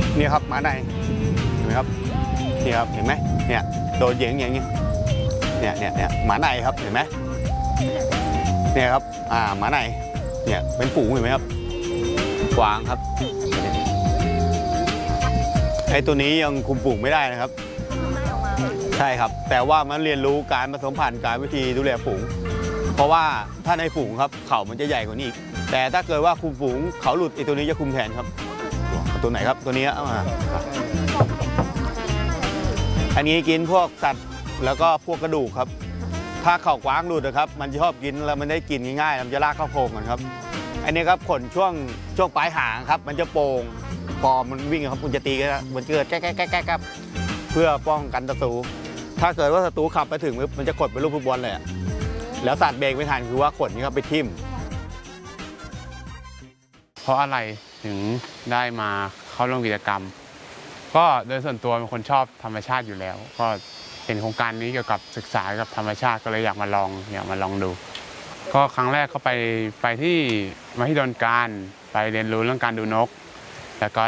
นี่ครับหมาในเห็นไหมครับนี่ครับเห็นไหมเนี่ยโดนเหยียงอย่างเงี้ยเนี่ยหมาในครับเห็นไหมเนี่ยครับหมาในเนี่ยเป็นฝูงเห็นไหมครับกวางครับไอ้ตัวนี้ยังคุมฝูงไม่ได้นะครับใช่ครับแต่ว่ามันเรียนรู้การผสมพันธุ์การวิธีดูแลฝูงเพราะว่าถ้าในฝูงครับเขามันจะใหญ่กว่านี้อีกแต่ถ้าเกิดว่าคุมฝูงเขาหลุดไอ้ตัวนี้จะคุมแทนครับตัวไหนครับตัวนี้อันนี้กินพวกสัตว์แล้วก็พวกกระดูกครับถ้าเข่ากว้างหลุดนะครับมันจะชอบกินแล้วมันได้กินง่ายๆมันจะลากเข้าโพรงกันครับอันนี้ครับขนช่วงปลายหางครับมันจะโป่งพอมันวิ่งครับมันจะตีกันมันเกิดแก๊กครับเพื่อป้องกันศัตรูถ้าเกิดว่าศัตรูขับไปถึงมันจะขดเป็นลูกฟุตบอลเลยแล้วสัตว์เบรกไม่ทันคือว่าขนนี้ครับไปทิ่มเพราะอะไรถึงได้มาเข้าร่วมกิจกรรมก็โดยส่วนตัวเป็นคนชอบธรรมชาติอยู่แล้วก็เห็นโครงการนี้เกี่ยวกับศึกษากับธรรมชาติก็เลยอยากมาลองดูก็ครั้งแรกก็ไปที่มหิดลการไปเรียนรู้เรื่องการดูนกแล้วก็